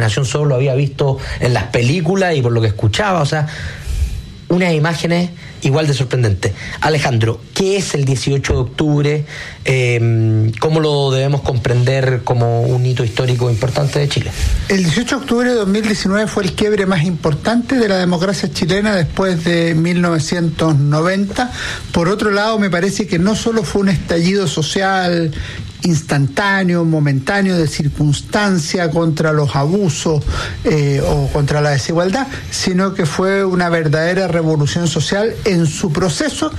generación solo lo había visto en las películas y por lo que escuchaba, o sea, unas imágenes igual de sorprendentes. Alejandro, ¿qué es el 18 de octubre? ¿Cómo lo debemos comprender como un hito histórico importante de Chile? El 18 de octubre de 2019 fue el quiebre más importante de la democracia chilena después de 1990. Por otro lado, me parece que no solo fue un estallido social instantáneo, momentáneo, de circunstancia contra los abusos o contra la desigualdad, sino que fue una verdadera revolución social en su proceso,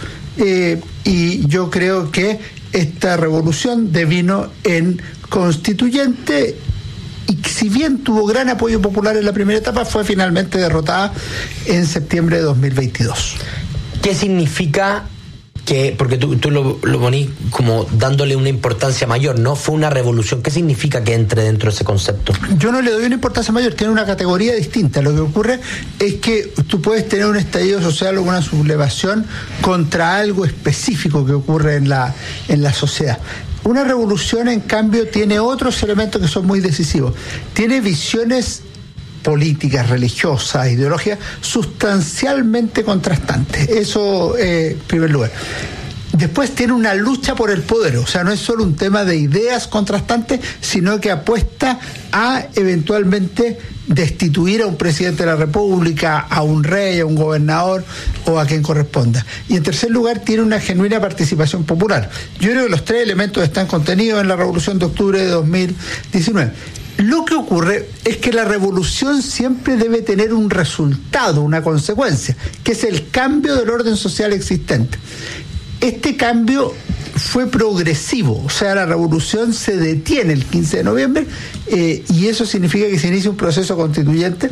y yo creo que esta revolución devino en constituyente, y si bien tuvo gran apoyo popular en la primera etapa, fue finalmente derrotada en septiembre de 2022. ¿Qué significa que, porque tú lo ponís como dándole una importancia mayor, ¿no? Fue una revolución. ¿Qué significa que entre dentro de ese concepto? Yo no le doy una importancia mayor, tiene una categoría distinta. Lo que ocurre es que tú puedes tener un estallido social o una sublevación contra algo específico que ocurre en la sociedad. Una revolución, en cambio, tiene otros elementos que son muy decisivos. Tiene visiones políticas, religiosas, ideológicas, sustancialmente contrastantes. Eso, en primer lugar. Después tiene una lucha por el poder, o sea, no es solo un tema de ideas contrastantes, sino que apuesta a eventualmente destituir a un presidente de la República, a un rey, a un gobernador o a quien corresponda. Y en tercer lugar, tiene una genuina participación popular. Yo creo que los tres elementos están contenidos en la Revolución de Octubre de 2019. Lo que ocurre es que la revolución siempre debe tener un resultado, una consecuencia, que es el cambio del orden social existente. Este cambio fue progresivo, o sea, la revolución se detiene el 15 de noviembre y eso significa que se inicia un proceso constituyente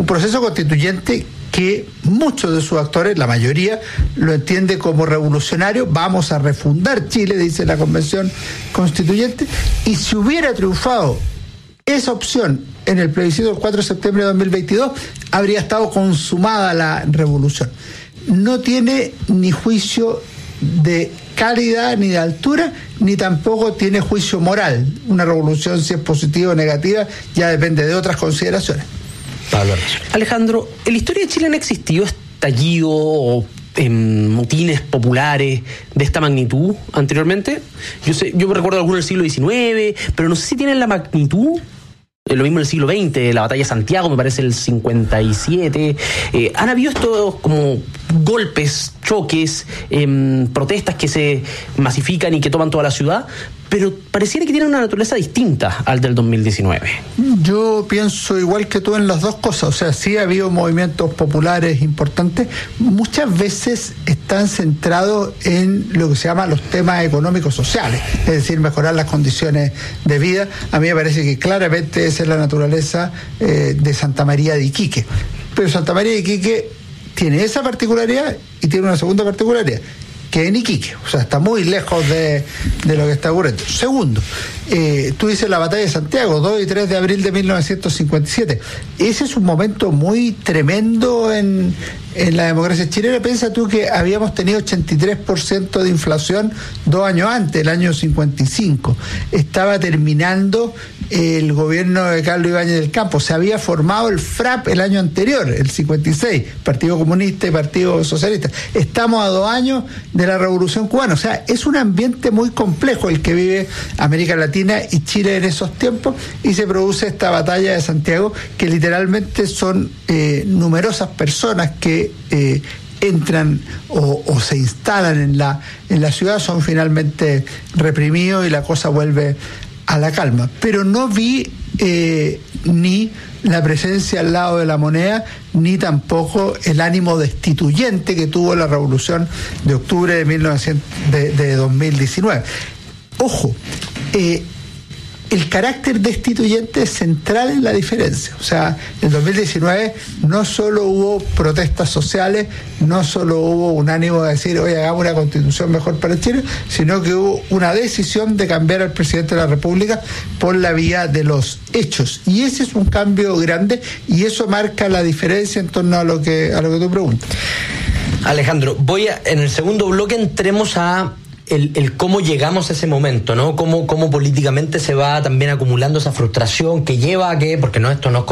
que muchos de sus actores, la mayoría, lo entiende como revolucionario. Vamos a refundar Chile, dice la Convención Constituyente, y si hubiera triunfado esa opción en el plebiscito del 4 de septiembre de 2022, habría estado consumada la revolución. No tiene ni juicio de calidad ni de altura, ni tampoco tiene juicio moral. Una revolución, si es positiva o negativa, ya depende de otras consideraciones. Pablo. Alejandro, ¿en la historia de Chile han existido estallido o motines populares de esta magnitud anteriormente? Yo me recuerdo algunos del siglo XIX, pero no sé si tienen la magnitud. Lo mismo en el siglo XX, la batalla de Santiago, me parece el 57. Han habido estos como golpes, choques, protestas que se masifican y que toman toda la ciudad, pero pareciera que tienen una naturaleza distinta al del 2019. Yo pienso igual que tú en las dos cosas. O sea, sí ha habido movimientos populares importantes. Muchas veces están centrados en lo que se llama los temas económicos sociales, es decir, mejorar las condiciones de vida. A mí me parece que claramente esa es la naturaleza de Santa María de Iquique. Pero Santa María de Iquique tiene esa particularidad y tiene una segunda particularidad, que en Iquique, o sea, está muy lejos de lo que está ocurriendo. Segundo, tú dices la batalla de Santiago, 2 y 3 de abril de 1957. Ese es un momento muy tremendo en la democracia chilena. Piensa tú que habíamos tenido 83% de inflación 2 años antes, el año 55. Estaba terminando el gobierno de Carlos Ibáñez del Campo. Se había formado el FRAP el año anterior, el 56, Partido Comunista y Partido Socialista. Estamos a 2 años de la Revolución Cubana. O sea, es un ambiente muy complejo el que vive América Latina y Chile en esos tiempos, y se produce esta batalla de Santiago, que literalmente son numerosas personas que entran o se instalan en la ciudad, son finalmente reprimidos y la cosa vuelve a la calma. Pero no vi ni la presencia al lado de la moneda, ni tampoco el ánimo destituyente que tuvo la Revolución de Octubre de 2019. Ojo, el carácter destituyente es central en la diferencia. O sea, en 2019 no solo hubo protestas sociales, no solo hubo un ánimo de decir, oye, hagamos una constitución mejor para Chile, sino que hubo una decisión de cambiar al presidente de la República por la vía de los hechos. Y ese es un cambio grande, y eso marca la diferencia en torno a lo que tú preguntas. Alejandro, en el segundo bloque entremos a el cómo llegamos a ese momento, ¿no? Cómo políticamente se va también acumulando esa frustración que lleva a que, porque esto no es